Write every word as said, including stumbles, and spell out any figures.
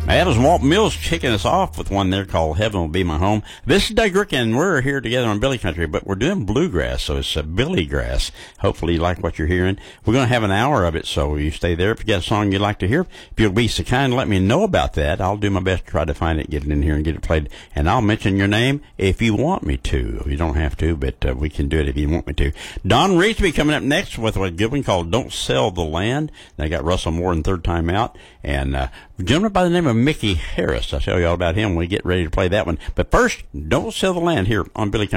That was Walt Mills kicking us off with one there called Heaven Will Be My Home. This is Doug Rick, and we're here together on Billy Country, but we're doing bluegrass, so it's a Billy grass. Hopefully you like what you're hearing. We're going to have an hour of it, so you stay there. If you got a song you'd like to hear, if you'll be so kind, let me know about that. I'll do my best to try to find it, get it in here, and get it played. And I'll mention your name if you want me to. You don't have to, but uh, we can do it if you want me to. Don Reesby coming up next with a good one called Don't Sell the Land. They got Russell Moore in Third Time Out, and uh, a gentleman by the name of Mickey Harris. I'll tell you all about him when we get ready to play that one. But first, Don't Sell the Land here on Billy Country.